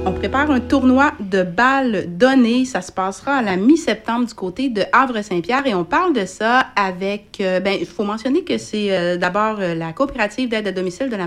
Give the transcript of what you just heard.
On prépare un tournoi de balles données. Ça se passera à la mi-septembre du côté de Havre-Saint-Pierre et on parle de ça avec... il faut mentionner que c'est d'abord la coopérative d'aide à domicile de la